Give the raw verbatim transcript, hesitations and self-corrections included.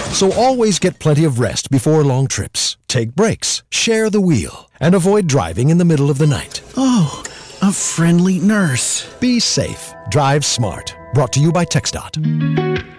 So always get plenty of rest before long trips. Take breaks, share the wheel, and avoid driving in the middle of the night. Oh, a friendly nurse. Be safe. Drive smart. Brought to you by TxDOT.